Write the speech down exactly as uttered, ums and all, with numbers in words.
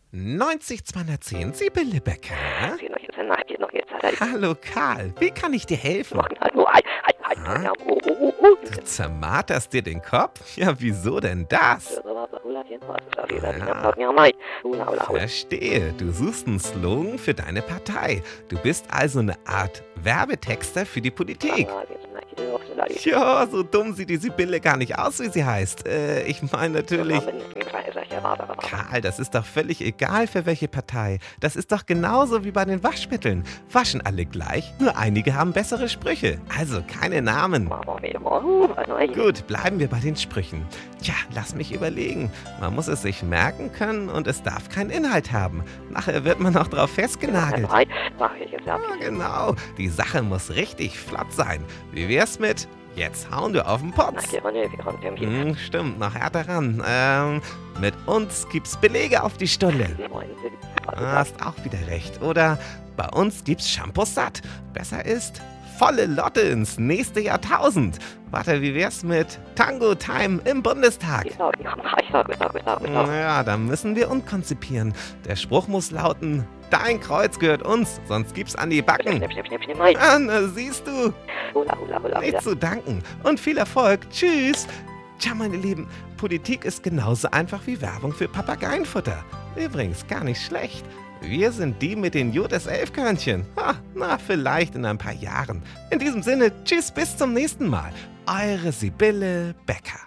neunzig zweihundertzehn, Sibylle Becker. Geht noch jetzt, nein, geht noch jetzt. Halt, Hallo Karl, wie kann ich dir helfen? machen halt nur ein, halt, halt, Hm? ja, oh, oh, oh, oh. Du zermarterst dir den Kopf? Ja, wieso denn das? Verstehe, du suchst einen Slogan für deine Partei. Du bist also eine Art Werbetexter für die Politik. Ja, so dumm sieht die Sibylle gar nicht aus, wie sie heißt. Äh, ich meine natürlich... Karl, das ist doch völlig egal für welche Partei. Das ist doch genauso wie bei den Waschmitteln. Waschen alle gleich, nur einige haben bessere Sprüche. Also keine Namen. Gut, bleiben wir bei den Sprüchen. Tja, lass mich überlegen. Man muss es sich merken können und es darf keinen Inhalt haben. Nachher wird man noch drauf festgenagelt. Ja, genau. Die Sache muss richtig flott sein. Wie wär's mit jetzt hauen wir auf den Putz? Hm, stimmt, noch härter ran. Ähm, mit uns gibt's Belege auf die Stulle. Hast auch wieder recht. Oder bei uns gibt's Shampoo satt. Besser ist volle Lotte ins nächste Jahrtausend. Warte, wie wär's mit Tango Time im Bundestag? Ja, da müssen wir unkonzipieren. Der Spruch muss lauten: Dein Kreuz gehört uns, sonst gibt's an die Backen. Ah, na, siehst du? Nicht zu danken und viel Erfolg. Tschüss. Tja, meine Lieben, Politik ist genauso einfach wie Werbung für Papageienfutter. Übrigens gar nicht schlecht. Wir sind die mit den Jodes Elfkörnchen. Ha, na, vielleicht in ein paar Jahren. In diesem Sinne, tschüss, bis zum nächsten Mal. Eure Sibylle Becker.